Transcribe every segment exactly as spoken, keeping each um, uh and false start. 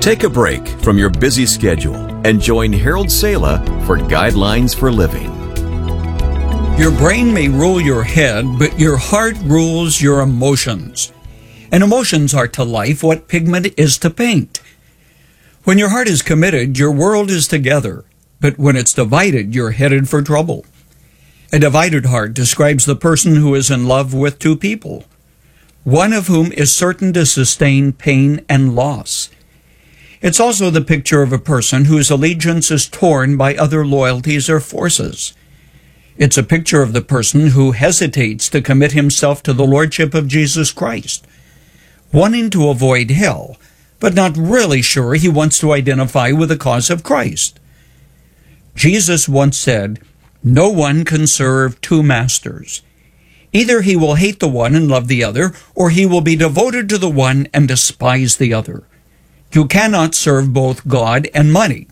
Take a break from your busy schedule and join Harold Sala for Guidelines for Living. Your brain may rule your head, but your heart rules your emotions. And emotions are to life what pigment is to paint. When your heart is committed, your world is together. But when it's divided, you're headed for trouble. A divided heart describes the person who is in love with two people, one of whom is certain to sustain pain and loss. It's also the picture of a person whose allegiance is torn by other loyalties or forces. It's a picture of the person who hesitates to commit himself to the lordship of Jesus Christ, wanting to avoid hell, but not really sure he wants to identify with the cause of Christ. Jesus once said, "No one can serve two masters. Either he will hate the one and love the other, or he will be devoted to the one and despise the other. You cannot serve both God and money."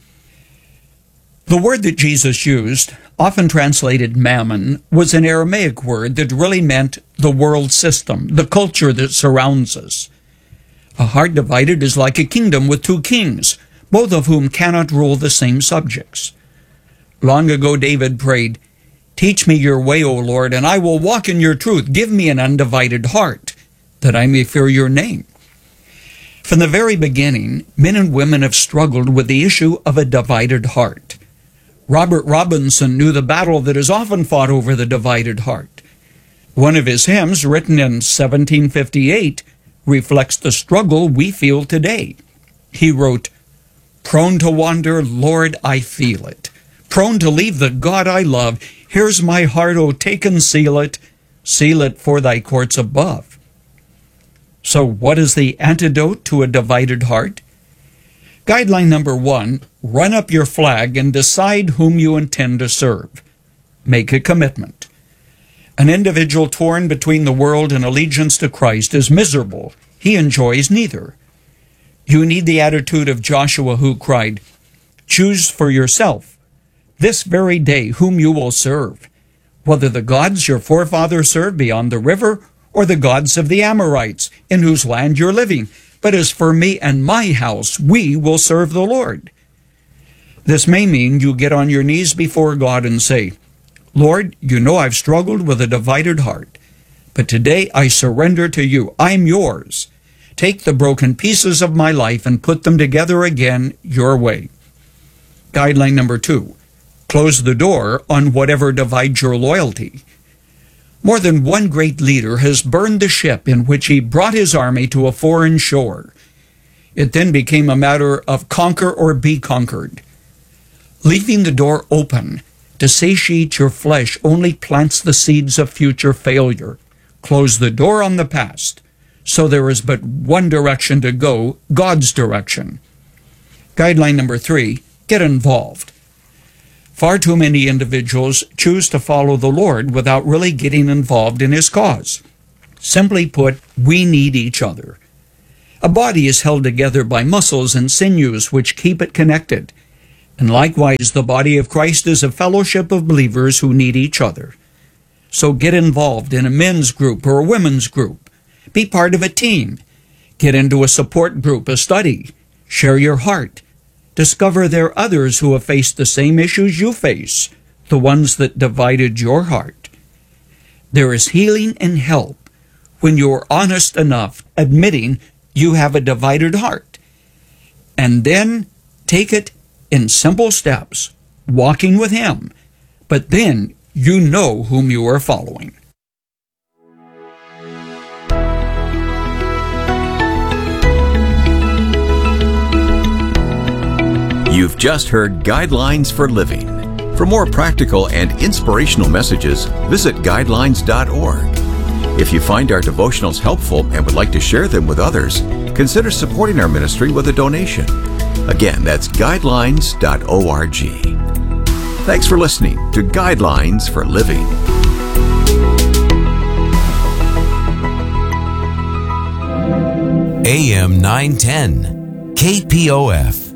The word that Jesus used, often translated mammon, was an Aramaic word that really meant the world system, the culture that surrounds us. A heart divided is like a kingdom with two kings, both of whom cannot rule the same subjects. Long ago David prayed, "Teach me your way, O Lord, and I will walk in your truth. Give me an undivided heart, that I may fear your name." From the very beginning, men and women have struggled with the issue of a divided heart. Robert Robinson knew the battle that is often fought over the divided heart. One of his hymns, written in seventeen fifty-eight, reflects the struggle we feel today. He wrote, "Prone to wander, Lord, I feel it. Prone to leave the God I love. Here's my heart, O take and seal it. Seal it for thy courts above." So what is the antidote to a divided heart? Guideline number one, run up your flag and decide whom you intend to serve. Make a commitment. An individual torn between the world and allegiance to Christ is miserable. He enjoys neither. You need the attitude of Joshua, who cried, "Choose for yourself this very day whom you will serve, whether the gods your forefathers served beyond the river or the gods of the Amorites, in whose land you're living. But as for me and my house, we will serve the Lord." This may mean you get on your knees before God and say, "Lord, you know I've struggled with a divided heart, but today I surrender to you. I'm yours. Take the broken pieces of my life and put them together again your way." Guideline number two, close the door on whatever divides your loyalty. More than one great leader has burned the ship in which he brought his army to a foreign shore. It then became a matter of conquer or be conquered. Leaving the door open to satiate your flesh only plants the seeds of future failure. Close the door on the past, so there is but one direction to go, God's direction. Guideline number three, get involved. Far too many individuals choose to follow the Lord without really getting involved in His cause. Simply put, we need each other. A body is held together by muscles and sinews which keep it connected. And likewise, the body of Christ is a fellowship of believers who need each other. So get involved in a men's group or a women's group. Be part of a team. Get into a support group, a study. Share your heart. Discover there are others who have faced the same issues you face, the ones that divided your heart. There is healing and help when you are honest enough admitting you have a divided heart. And then take it in simple steps, walking with Him. But then you know whom you are following. You've just heard Guidelines for Living. For more practical and inspirational messages, visit guidelines dot org. If you find our devotionals helpful and would like to share them with others, consider supporting our ministry with a donation. Again, that's guidelines dot org. Thanks for listening to Guidelines for Living. A M nine ten, K P O F.